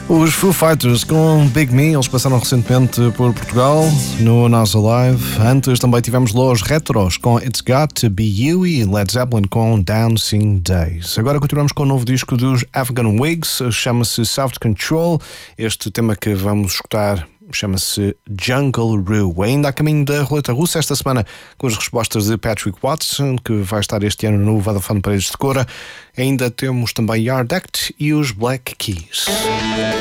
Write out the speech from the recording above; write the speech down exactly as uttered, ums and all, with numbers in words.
Os Foo Fighters com Big Me, eles passaram recentemente por Portugal no NASA Live. Antes também tivemos Los Retros com It's Got to Be You e Led Zeppelin com Dancing Days. Agora continuamos com o novo disco dos Afghan Wigs, chama-se Soft Control. Este tema que vamos escutar chama-se Jungle Rue. Ainda a caminho da roleta russa esta semana com as respostas de Patrick Watson, que vai estar este ano no Vodafone Paredes de Cora. Ainda temos também Yard Act e os Black Keys.